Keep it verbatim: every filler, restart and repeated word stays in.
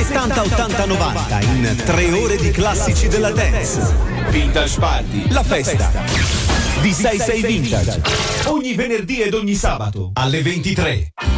settanta, ottanta, novanta in tre ore di classici della dance. Vintage Party, la festa di sei sei Vintage. Ogni venerdì ed ogni sabato alle ventitré.